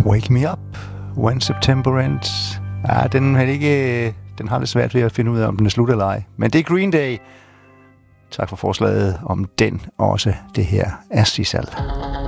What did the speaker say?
Wake Me Up When September Ends. Ja, den har lidt svært ved at finde ud af, om den er slut eller ej. Men det er Green Day. Tak for forslaget om den også. Det her er Sissal.